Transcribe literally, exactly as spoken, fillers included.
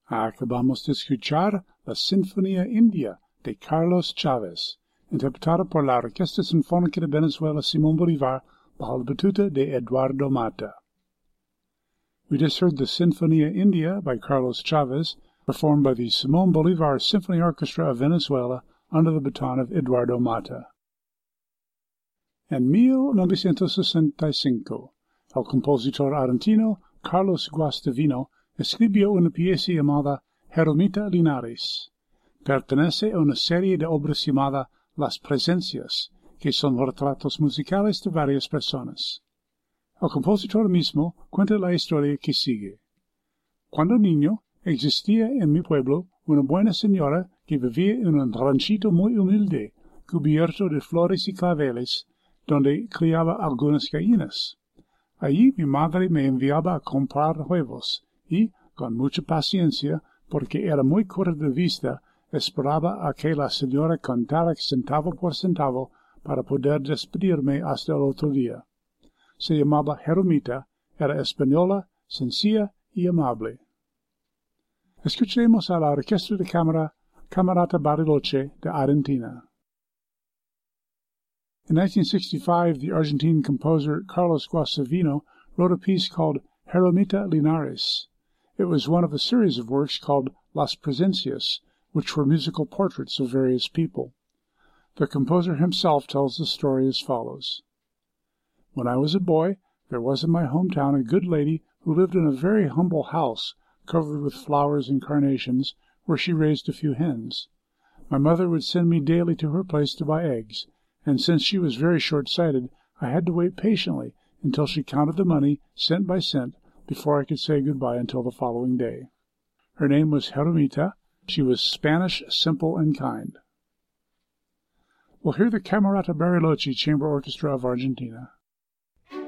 Acabamos de escuchar la Sinfonía India de Carlos Chávez, interpretada por la Orquesta Sinfónica de Venezuela Simón Bolívar bajo la batuta de Eduardo Mata. We just heard the Sinfonía India by Carlos Chávez, performed by the Simón Bolívar Symphony Orchestra of Venezuela under the baton of Eduardo Mata. En mil novecientos sesenta y cinco, el compositor argentino Carlos Guastavino escribió una pieza llamada Jeromita Linares. Pertenece a una serie de obras llamada Las Presencias, que son retratos musicales de varias personas. El compositor mismo cuenta la historia que sigue. Cuando niño, existía en mi pueblo una buena señora que vivía en un ranchito muy humilde, cubierto de flores y claveles, donde criaba algunas gallinas. Allí mi madre me enviaba a comprar huevos, y, con mucha paciencia, porque era muy corta de vista, esperaba a que la señora contara centavo por centavo para poder despedirme hasta el otro día. Se llamaba Jeromita, era española, sencilla y amable. Escuchemos a la Orquesta de Cámara Camerata Bariloche de Argentina. In nineteen sixty-five, the Argentine composer Carlos Guastavino wrote a piece called Jeromita Linares. It was one of a series of works called Las Presencias, which were musical portraits of various people. The composer himself tells the story as follows. When I was a boy, there was in my hometown a good lady who lived in a very humble house, covered with flowers and carnations, where she raised a few hens. My mother would send me daily to her place to buy eggs, and since she was very short-sighted, I had to wait patiently until she counted the money, cent by cent, before I could say goodbye until the following day. Her name was Jeromita. She was Spanish, simple, and kind. We'll hear the Camerata Bariloche Chamber Orchestra of Argentina.